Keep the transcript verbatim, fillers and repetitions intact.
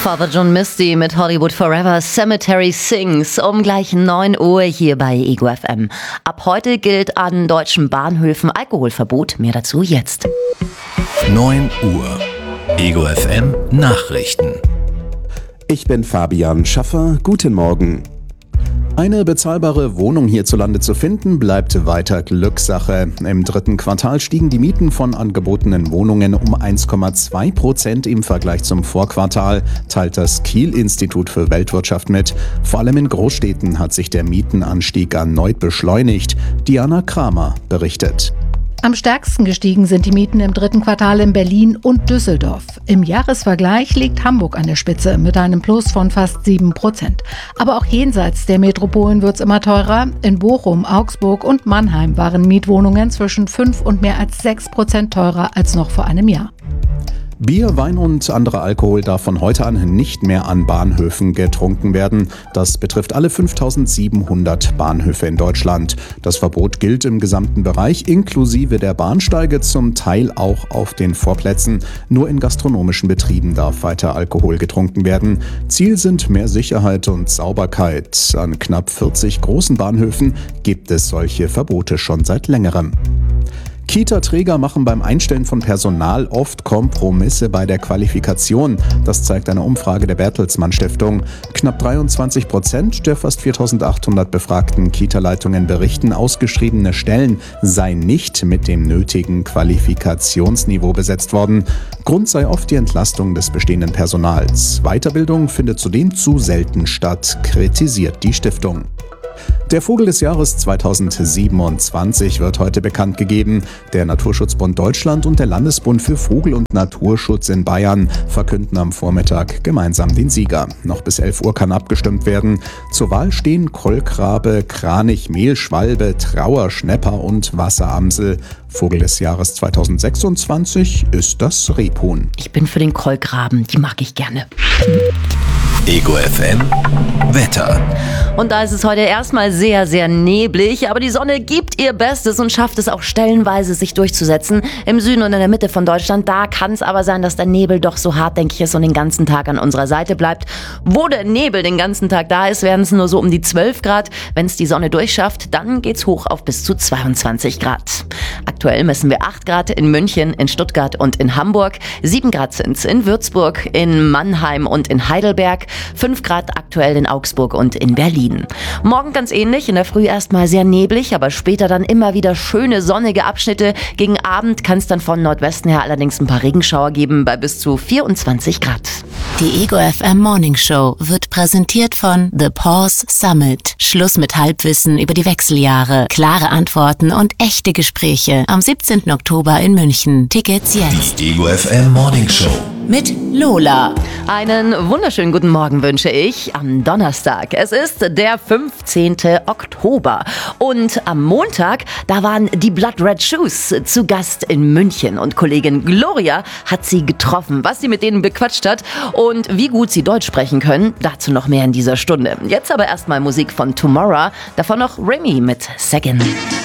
Father John Misty mit Hollywood Forever, Cemetery Sings um gleich neun Uhr hier bei Ego F M. Ab heute gilt an deutschen Bahnhöfen Alkoholverbot. Mehr dazu jetzt. neun Uhr. Ego F M Nachrichten. Ich bin Fabian Schaffer. Guten Morgen. Eine bezahlbare Wohnung hierzulande zu finden, bleibt weiter Glückssache. Im dritten Quartal stiegen die Mieten von angebotenen Wohnungen um eins Komma zwei Prozent im Vergleich zum Vorquartal, teilt das Kiel-Institut für Weltwirtschaft mit. Vor allem in Großstädten hat sich der Mietenanstieg erneut beschleunigt. Diana Kramer berichtet. Am stärksten gestiegen sind die Mieten im dritten Quartal in Berlin und Düsseldorf. Im Jahresvergleich liegt Hamburg an der Spitze mit einem Plus von fast sieben Prozent. Aber auch jenseits der Metropolen wird es immer teurer. In Bochum, Augsburg und Mannheim waren Mietwohnungen zwischen fünf und mehr als sechs Prozent teurer als noch vor einem Jahr. Bier, Wein und anderer Alkohol darf von heute an nicht mehr an Bahnhöfen getrunken werden. Das betrifft alle fünftausendsiebenhundert Bahnhöfe in Deutschland. Das Verbot gilt im gesamten Bereich, inklusive der Bahnsteige, zum Teil auch auf den Vorplätzen. Nur in gastronomischen Betrieben darf weiter Alkohol getrunken werden. Ziel sind mehr Sicherheit und Sauberkeit. An knapp vierzig großen Bahnhöfen gibt es solche Verbote schon seit längerem. Kita-Träger machen beim Einstellen von Personal oft Kompromisse bei der Qualifikation. Das zeigt eine Umfrage der Bertelsmann Stiftung. Knapp dreiundzwanzig Prozent der fast viertausendachthundert befragten Kita-Leitungen berichten, ausgeschriebene Stellen seien nicht mit dem nötigen Qualifikationsniveau besetzt worden. Grund sei oft die Entlastung des bestehenden Personals. Weiterbildung findet zudem zu selten statt, kritisiert die Stiftung. Der Vogel des Jahres zweitausendsiebenundzwanzig wird heute bekannt gegeben. Der Naturschutzbund Deutschland und der Landesbund für Vogel- und Naturschutz in Bayern verkünden am Vormittag gemeinsam den Sieger. Noch bis elf Uhr kann abgestimmt werden. Zur Wahl stehen Kolkrabe, Kranich, Mehlschwalbe, Trauer, Schnepper und Wasseramsel. Vogel des Jahres zweitausendsechsundzwanzig ist das Rebhuhn. Ich bin für den Kolkraben, die mag ich gerne. Ego F M Wetter. Und da ist es heute erstmal sehr, sehr neblig, aber die Sonne gibt ihr Bestes und schafft es auch stellenweise, sich durchzusetzen. Im Süden und in der Mitte von Deutschland, da kann es aber sein, dass der Nebel doch so hartnäckig ist und den ganzen Tag an unserer Seite bleibt. Wo der Nebel den ganzen Tag da ist, werden es nur so um die zwölf Grad. Wenn es die Sonne durchschafft, dann geht's hoch auf bis zu zweiundzwanzig Grad. Aktuell messen wir acht Grad in München, in Stuttgart und in Hamburg. sieben Grad sind es in Würzburg, in Mannheim und in Heidelberg. fünf Grad aktuell in Augsburg und in Berlin. Morgen ganz ähnlich, in der Früh erstmal sehr neblig, aber später dann immer wieder schöne sonnige Abschnitte. Gegen Abend kann es dann von Nordwesten her allerdings ein paar Regenschauer geben bei bis zu vierundzwanzig Grad. Die Ego F M Morning Show wird präsentiert von The Pause Summit. Schluss mit Halbwissen über die Wechseljahre, klare Antworten und echte Gespräche. Am siebzehnten Oktober in München. Tickets jetzt. Die Ego F M Morning Show mit Lola. Einen wunderschönen guten Morgen wünsche ich am Donnerstag. Es ist der fünfzehnten Oktober und am Montag, da waren die Blood Red Shoes zu Gast in München und Kollegin Gloria hat sie getroffen, was sie mit denen bequatscht hat und wie gut sie Deutsch sprechen können, dazu noch mehr in dieser Stunde. Jetzt aber erstmal Musik von Tomorrow, davon noch Remy mit Second.